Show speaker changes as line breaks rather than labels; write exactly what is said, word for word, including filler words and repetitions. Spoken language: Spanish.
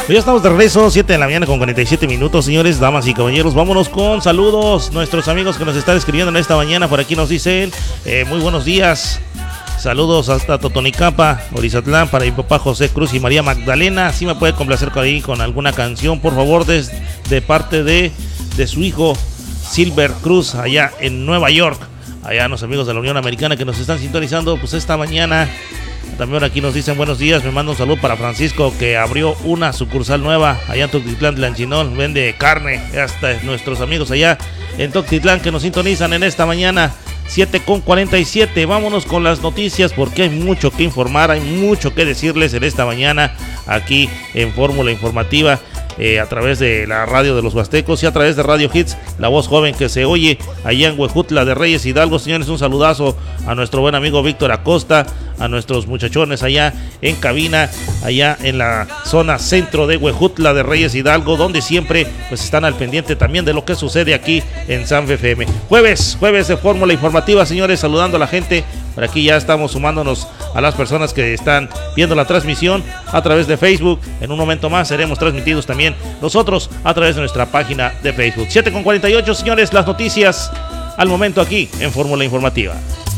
Ya estamos de regreso, siete de la mañana con cuarenta y siete minutos, señores, damas y caballeros. Vámonos con saludos. Nuestros amigos que nos están escribiendo en esta mañana, por aquí nos dicen, eh, muy buenos días. Saludos hasta Totonicapa, Orizatlán, para mi papá José Cruz y María Magdalena. Si me puede complacer con ahí con alguna canción, por favor, de, de parte de, de su hijo Silver Cruz, allá en Nueva York. Allá los amigos de la Unión Americana que nos están sintonizando, pues esta mañana. También aquí nos dicen buenos días, me manda un saludo para Francisco, que abrió una sucursal nueva allá en Toctitlán de Lanchinol, vende carne, hasta nuestros amigos allá en Toctitlán que nos sintonizan en esta mañana, siete con cuarenta y siete. Vámonos con las noticias porque hay mucho que informar, hay mucho que decirles en esta mañana aquí en Fórmula Informativa. Eh, a través de la radio de los Huastecos y a través de Radio Hits, la voz joven que se oye allá en Huejutla de Reyes Hidalgo. Señores, un saludazo a nuestro buen amigo Víctor Acosta, a nuestros muchachones allá en cabina, allá en la zona centro de Huejutla de Reyes Hidalgo, donde siempre pues están al pendiente también de lo que sucede aquí en Sanfe F M. Jueves, jueves de Fórmula Informativa, señores, saludando a la gente. Por aquí ya estamos sumándonos a las personas que están viendo la transmisión a través de Facebook. En un momento más seremos transmitidos también nosotros a través de nuestra página de Facebook. siete con cuarenta y ocho, señores, las noticias al momento aquí en Fórmula Informativa.